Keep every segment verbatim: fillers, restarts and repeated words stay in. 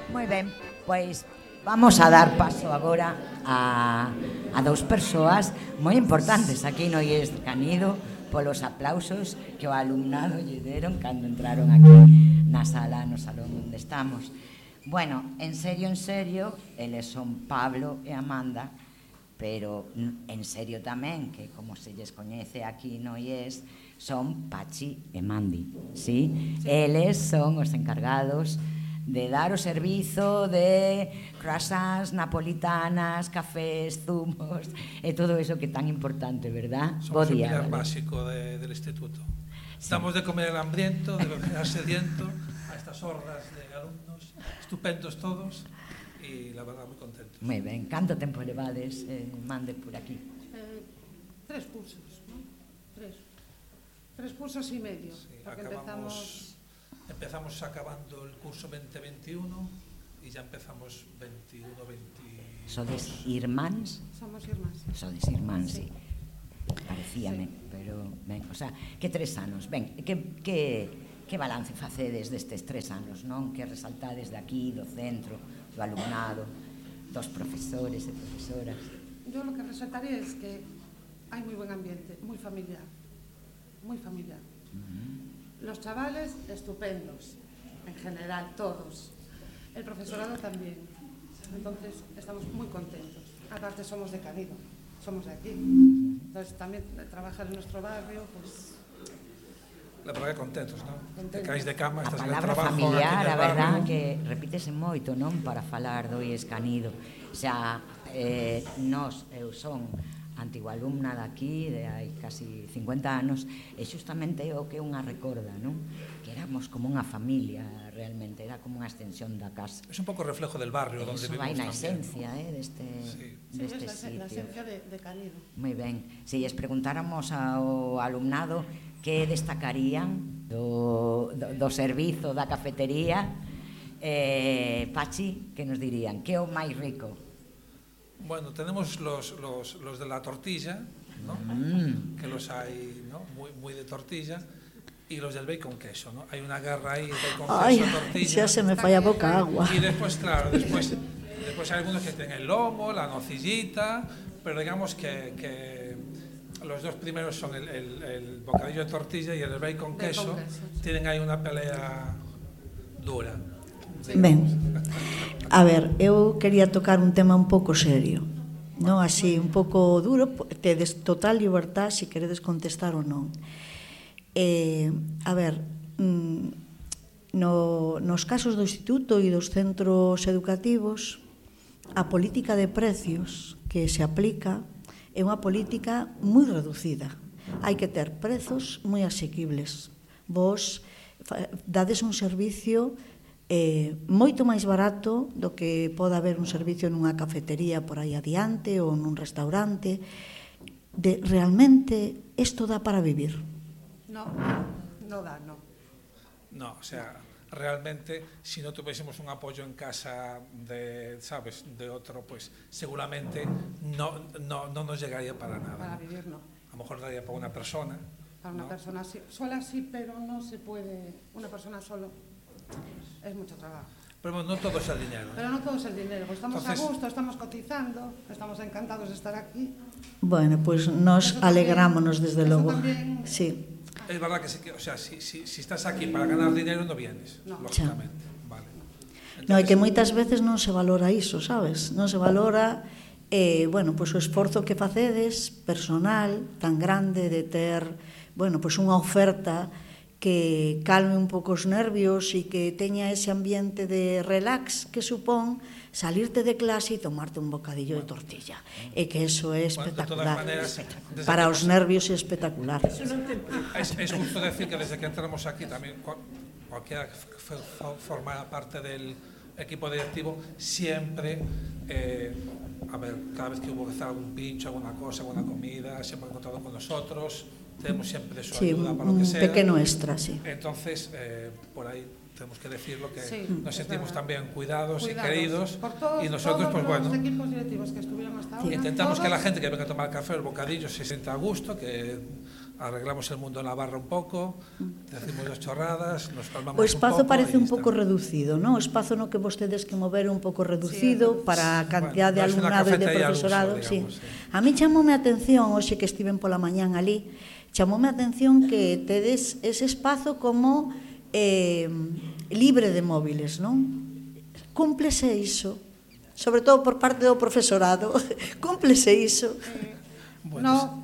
Moi ben, pois vamos a dar paso agora a, a dous persoas moi importantes aquí no I E S Canido polos aplausos que o alumnado lle deron cando entraron aquí na sala, no salón onde estamos. Bueno, en serio, en serio, eles son Pablo e Amanda, pero en serio tamén, que como se lles coñece aquí no I E S, son Pachi e Mandi, sí? Eles son os encargados de dar o servizo de croissants, napolitanas, cafés, zumos e todo eso que é tan importante, verdad? Somos o pilar básico de, del instituto. Sí. Damos de comer al hambriento, de beber al sediento, a estas hordas de alumnos, estupendos todos, y la verdad muy contentos. Moi ben, canto tempo levades, eh, Mande, por aquí? Eh, tres cursos, ¿no? Tres. Tres cursos y medio, sí, porque acabamos... empezamos... Empezamos acabando el curso veinte veintiuno y ya empezamos veintiuno veintidós. ¿Sodes irmáns? Somos irmáns. Sodes irmáns, sí. sí. Parecíame, sí. Pero, ben, o sea, que tres anos, ben, que, que, que balance facedes destes tres anos, non? Que resaltades de aquí, do centro, do alumnado, dos profesores e profesoras? Yo lo que resaltaría es que hay muy buen ambiente, muy familiar, muy familiar. Uh-huh. Los chavales estupendos, en general, todos. El profesorado también. Entonces, estamos muy contentos. Aparte, somos de Canido, somos de aquí. Entonces, también trabajar en nuestro barrio, pues... La verdad que contentos, ¿no? Contentos. Te caes de cama, estás en el trabajo. A palabra familiar, a verdad, que repítese moito, non? Para falar do I E S Canido. Xa, eh, nos, eu son... antigua alumna daqui, de hai casi cincuenta anos, e xustamente é o que unha recorda, non? Que éramos como unha familia, realmente, era como unha extensión da casa. Es un pouco reflejo del barrio donde vivimos tamén. Eso vai na también, esencia, ¿no? eh, deste, sí. deste sí, sitio. La esencia de, de Canido. Moi ben. Se lles preguntáramos ao alumnado que destacarían do, do, do servizo da cafetería, eh, Pachi, que nos dirían? Que é o máis rico? Bueno, tenemos los, los, los de la tortilla, ¿no? Mm. Que los hay, ¿no? Muy, muy de tortilla, y los del bacon queso, ¿no? Hay una guerra ahí, bacon Ay, queso, tortilla. Ya se me falla a boca agua. Y después, claro, después, después hay algunos que tienen el lomo, la nocillita, pero digamos que, que los dos primeros son el, el, el bocadillo de tortilla y el bacon queso, tienen ahí una pelea dura. Ben, a ver, eu quería tocar un tema un pouco serio, non así, un pouco duro, tedes total libertad se queredes contestar ou non. Eh, a ver, no, nos casos do instituto e dos centros educativos, a política de precios que se aplica é unha política moi reducida. Hai que ter prezos moi asequibles. Vos dades un servicio eh, moito máis barato do que pode haber un servicio nunha cafetería por aí adiante ou nun restaurante. De, realmente, isto dá para vivir? No, no da, no. No, o sea, realmente, si no tuviésemos un apoyo en casa de, ¿sabes?, de otro, pues seguramente no, no, no nos llegaría para nada. Para vivir, no. A lo mejor daría para una persona. Para una ¿no? persona sí, sola sí, pero no se puede, una persona solo. Es mucho trabajo. Pero bueno, no todo es el dinero. ¿eh? Pero no todo es el dinero. Pues estamos Entonces, a gusto, estamos cotizando, estamos encantados de estar aquí. Bueno, pues nos eso alegrámonos también, desde logo. También... Sí. Es verdad que, sí, que o sea, si, si, si estás aquí para ganar dinero no vienes, no. lógicamente. Vale. Entonces, no, é que moitas veces non se valora iso, sabes? Non se valora eh, bueno, pues, o esforzo que facedes personal tan grande de ter, bueno, pues, unha oferta que calme un pouco os nervios e que teña ese ambiente de relax que supón salirte de clase e tomarte un bocadillo de tortilla. E que eso é espectacular. Bueno, de todas maneras, para os nervios é espectacular. Es, es justo decir que desde que entramos aquí también cualquiera que formara parte del equipo directivo siempre, eh, a ver, cada vez que hubo que hacer algún pincho, alguna cosa, alguna comida, siempre han contado con nosotros. Tenemos siempre su sí, ayuda para lo que sea. Un pequeño extra, sí. Entonces, eh, por ahí tenemos que decirlo que sí, nos sentimos también cuidados, cuidados y queridos. Por todos, y nosotros, todos pues bueno, los equipos directivos que estuvieron hasta ahora. Intentamos todos. Que la gente que venga a tomar café o el bocadillo se sienta a gusto, que arreglamos el mundo en la barra un pouco, decimos as chorradas, nos calmamos O un espazo pouco. parece e un está. pouco reducido, non? O espazo no que vostedes que mover un pouco reducido Sí, para a cantidad bueno, de é unha alumnado e de cafetería al uso, profesorado, digamos, sí. sí. A mí chamoume a atención, hoxe que estiven pola mañán ali, chamoume a atención que tedes ese espazo como eh, libre de móviles, non? Cúmplese iso, sobre todo por parte do profesorado, cúmplese iso. No.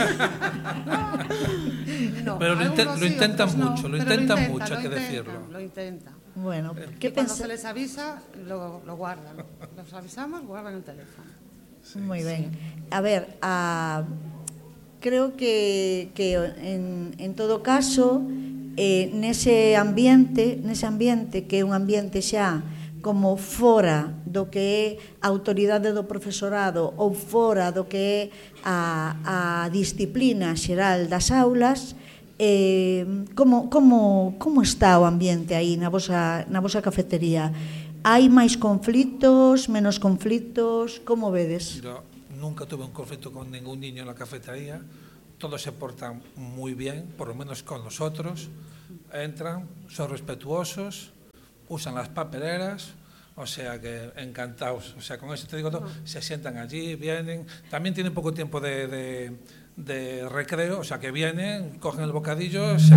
No, Pero lo, inte- algunos lo sí, intentan otros no, mucho, lo pero intentan intentan, mucho, lo hay que intentan, decirlo. Lo intentan. Bueno, Y ¿qué cuando pensa? se les avisa, lo, lo guardan. Los avisamos, guardan el teléfono. Moi ben. A ver, a, creo que, que en, en todo caso, eh, nese ambiente, nese ambiente que é un ambiente xa como fora do que é a autoridade do profesorado ou fora do que é a, a disciplina xeral das aulas, eh, como, como, como está o ambiente aí na vosa, na vosa cafetería? Hai máis conflitos, menos conflitos, como vedes? Yo nunca tuve un conflicto con ningún niño en la cafetería, todos se portan muy bien, por lo menos con nosotros, entran, son respetuosos, usan las papeleras, o sea que encantados, o sea, con eso te digo todo, se sientan allí, vienen, también tienen poco tiempo de, de, de recreo, o sea que vienen, cogen el bocadillo, se,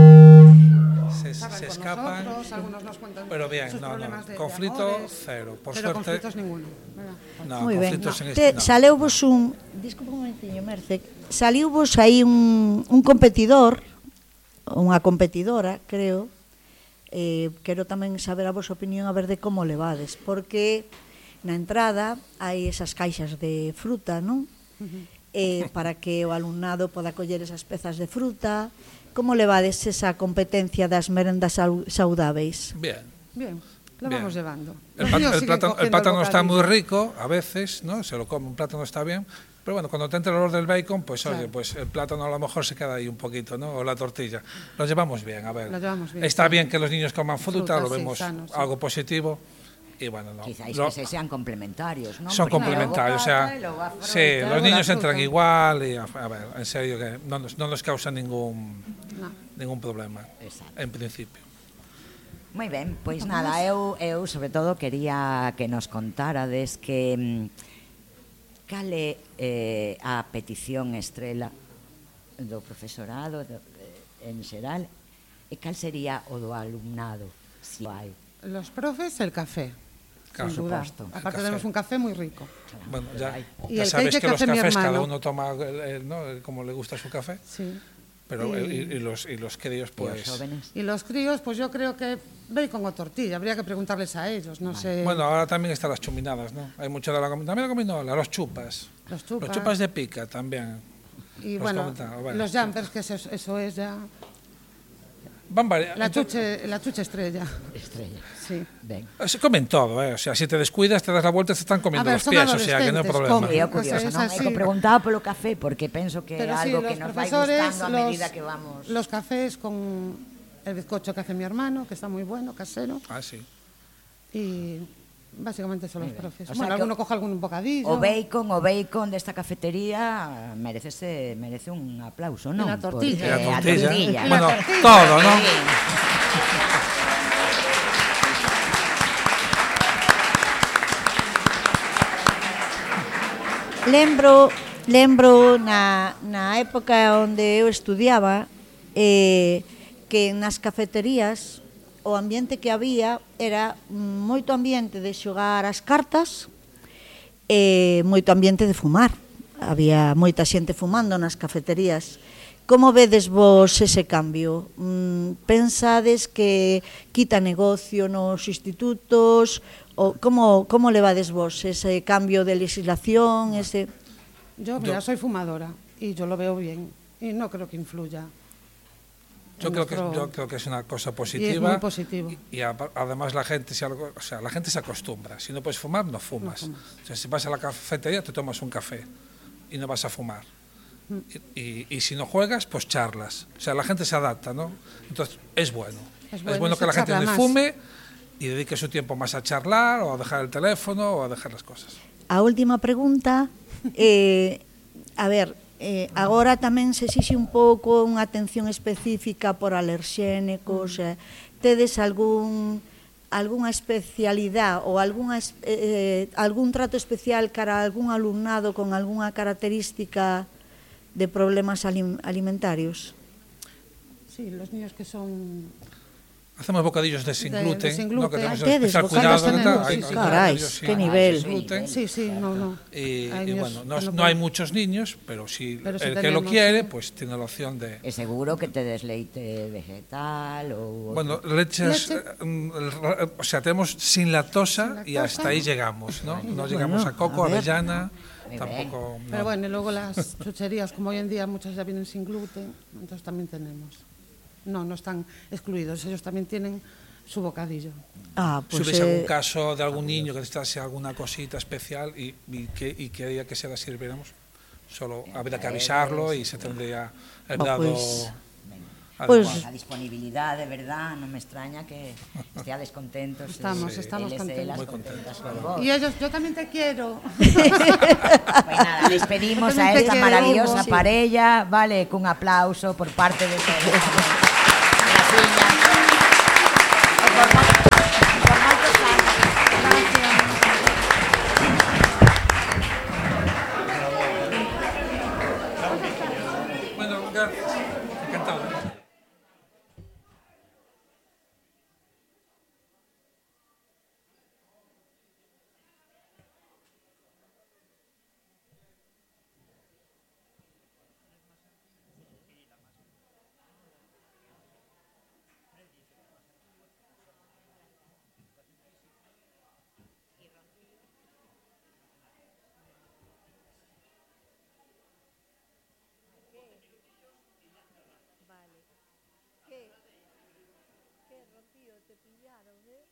se, Hablan se con escapan, nosotros, algunos nos cuentan pero bien, sus no, no, problemas de, conflicto de amores, cero, por pero suerte. conflictos ninguno, ¿verdad? No, Moi ben. conflitos en Te, este, no. Saleuvos un... Disculpa un momentiño, Merce. Saliuvos aí un, un competidor, unha competidora, creo. Eh, quero tamén saber a vosa opinión a ver de como levades, porque na entrada hai esas caixas de fruta, non? Eh, para que o alumnado poda coller esas pezas de fruta. Como levades esa competencia das merendas sau- saudáveis? Bien. Bien, lo Bien. vamos llevando. El, Los pat- niños el siguen plátano, el cogiendo plátano está muy bocadillo. rico, a veces, ¿no? Se lo come, un plátano está bien. Pero bueno, cuando te entra el olor del bacon, pues oye, Claro. pues el plátano a lo mejor se queda ahí un poquito, ¿no? O la tortilla. Lo llevamos bien, a ver. Lo llevamos bien, Está sí. bien que los niños coman fruta, Fruta, lo sí, vemos sano, sí. algo positivo. Y bueno, no. Quizáis Lo- que se sean complementarios, ¿no? son Porque complementarios, o luego sea, papa y luego afro sí, y tal. los luego niños la entran fruta. igual y a, a ver, en serio que no nos, no nos causa ningún No. ningún problema, Exacto. en principio. Moi ben, pois nada, eu, eu sobre todo quería que nos contarades que mm, cal é eh, a petición estrela do profesorado do, eh, en xeral e cal sería o do alumnado, si o hai. Los profes, el café. Claro, sin duda. supuesto. El Aparte café. tenemos un café muy rico. Bueno, ya, Y ya el sabes cake que que los hace mi cafés cada hermano. uno toma el- el- ¿no? el- como le gusta su café, Sí. pero Y- el- y, y los y los críos E os pues jóvenes? Y los críos, pues yo creo que bacon o tortilla. Habría que preguntarles a ellos, no sé. bueno, ahora también están las chuminadas, ¿no? Hay mucho de la comi- también la gominola, los chupas. Los chupas. Los chupas de pica también. y los bueno, comentaba, bueno. los jumpers, que eso, eso es ya. Van vari- La entonces- chuche, la chuche estrella. Estrella. Sí. Ben. Se comen todo, ¿eh? O sea, si te descuidas, te das la vuelta y te están comiendo A ver, los son pies, o sea, que no hay adolescentes, problema. comen. É Pues curioso, es non? É así. que preguntaba polo café porque penso que é Pero sí, algo los que nos vai profesores, gustando a los, medida que vamos. los cafés con el bizcocho que hace mi hermano, que está muy bueno, casero. Ah, sí. Y básicamente son los Muy bien. profes. O sea Bueno, que alguno coge algún bocadillo. O bacon, o bacon desta cafetería merece merece un aplauso, non? la tortilla. Y la Porque a tortilla. tortilla. Bueno, la tortilla. todo, ¿no? Lembro, lembro na, na época onde eu estudiaba eh, que nas cafeterías o ambiente que había era moito ambiente de xogar as cartas e moito ambiente de fumar. Había moita xente fumando nas cafeterías. Como vedes vos ese cambio? Mm, pensades que quita negocio nos institutos? O como, como levades vos ese cambio de legislación? Ese... Yo, mira, soy fumadora y yo lo veo bien. Y no creo que influya. Yo en creo, que, nuestro- yo creo que es una cosa Y es positiva. muy positivo. Y, y a- además la gente, se, algo- o sea, la gente se acostumbra. Si no puedes fumar, no fumas. No fumas. O sea, si vas a la cafetería, te tomas un café y no vas a fumar. Y, y- y si no juegas, pues charlas. O sea, la gente se adapta, ¿no? Entonces, es bueno. Es Es bueno, bueno, se que la gente charla no más. fume y dedique su tiempo más a charlar o a dejar el teléfono o a dejar las cosas. A última pregunta, eh, a ver, Eh, agora tamén se exixe un pouco unha atención específica por alerxénicos, eh, tedes algún algunha especialidade ou algunha, eh, algún trato especial cara a algún alumnado con algunha característica de problemas alim alimentarios? Sí, los niños que son... Hacemos bocadillos de sin gluten, de sin ¿no? gluten. Que tenemos Ah, tedes especial bocadillos cuidado. de ¿no? gluten, Hay- sí, sí. hay Carai, bocadillos sin- qué nivel. sin gluten. Sí, sí, no, no. Y, Hay y niños bueno, no, que es- no no hay pueden. muchos niños, pero si Pero sí el que lo tenemos, quiere, sí. pues tiene la opción de... Es seguro que te des leite vegetal o... Bueno, leches, Leche. eh, mm, el ra- o sea, tenemos sin lactosa, Sin y hasta lactosa. ahí llegamos, ¿no? No llegamos Bueno, a coco, a ver. avellana, Muy tampoco... no. Pero bueno, y luego las chucherías, como hoy en día muchas ya vienen sin gluten, entonces también tenemos. No, no están excluidos, ellos también tienen su bocadillo. Ah, Si pues, hubiese algún eh, caso de algún niño que necesitase alguna cosita especial y, y que, y quería que se la sirviéramos, solo habría que avisarlo y se tendría el Va, grado pues, adecuado. pues- La disponibilidad, de verdad, no me extraña que estéis contentos. Estamos, eh, estamos él esté las Muy contentas contentos, con vos. Y ellos, yo también te quiero. Pues nada, les pedimos a esta Te maravillosa queremos. parella, vale, con un aplauso por parte de todos. Graciñas. E por mo- por moitos anos. Bueno, gracias. Encantado. Vale. ¿Qué? ¿Qué, Rocío? ¿Te pillaron, eh?